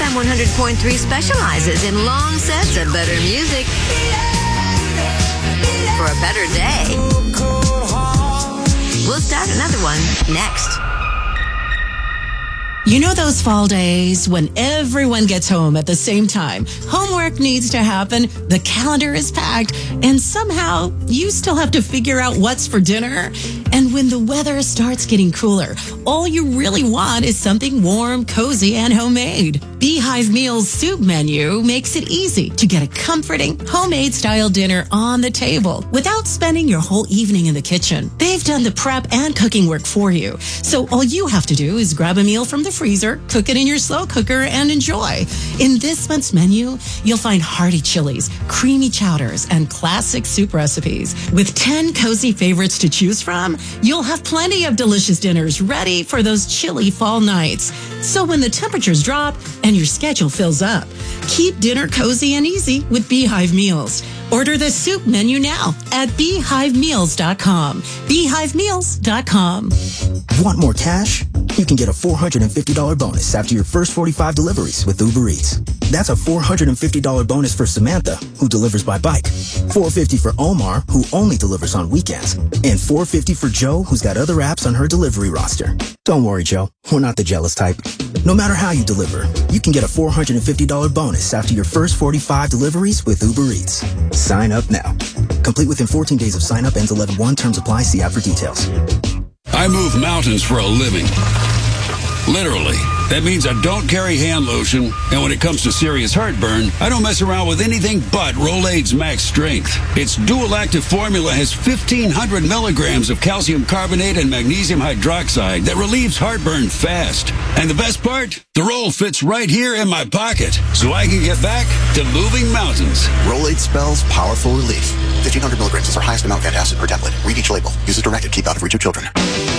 FM 100.3 specializes in long sets of better music for a better day. We'll start another one next. You know those fall days when everyone gets home at the same time? Homework needs to happen, the calendar is packed, and somehow you still have to figure out what's for dinner. And when the weather starts getting cooler, all you really want is something warm, cozy, and homemade. Beehive Meals soup menu makes it easy to get a comforting, homemade-style dinner on the table without spending your whole evening in the kitchen. They've done the prep and cooking work for you, so all you have to do is grab a meal from the freezer, cook it in your slow cooker, and enjoy. In this month's menu, you'll find hearty chilies, creamy chowders, and classic soup recipes. With 10 cozy favorites to choose from, you'll have plenty of delicious dinners ready for those chilly fall nights. So when the temperatures drop and your schedule fills up, keep dinner cozy and easy with Beehive Meals. Order the soup menu now at beehivemeals.com. beehivemeals.com. Want more cash? You can get a $450 bonus after your first 45 deliveries with Uber Eats. That's a $450 bonus for Samantha, who delivers by bike, $450 for Omar, who only delivers on weekends, and $450 for Joe, who's got other apps on her delivery roster. Don't worry, Joe. We're not the jealous type. No matter how you deliver, you can get a $450 bonus after your first 45 deliveries with Uber Eats. Sign up now. Complete within 14 days of sign up. Ends 11/1. Terms apply. See app for details. I move mountains for a living. Literally. That means I don't carry hand lotion, and when it comes to serious heartburn, I don't mess around with anything but Rolaids Max Strength. Its dual-active formula has 1,500 milligrams of calcium carbonate and magnesium hydroxide that relieves heartburn fast. And the best part? The roll fits right here in my pocket, so I can get back to moving mountains. Rolaids spells powerful relief. 1,500 milligrams is our highest amount of acid per tablet. Read each label. Use as directed. Keep out of reach of children.